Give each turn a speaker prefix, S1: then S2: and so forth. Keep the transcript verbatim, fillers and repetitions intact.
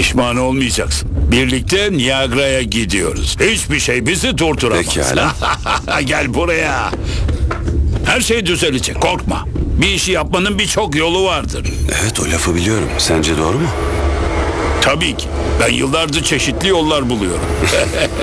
S1: Pişman olmayacaksın. Birlikte Niagara'ya gidiyoruz. Hiçbir şey bizi durduramaz.
S2: Pekala.
S1: Gel buraya. Her şey düzelecek, korkma. Bir işi yapmanın birçok yolu vardır.
S2: Evet, o lafı biliyorum. Sence doğru mu?
S1: Tabii ki. Ben yıllardır çeşitli yollar buluyorum.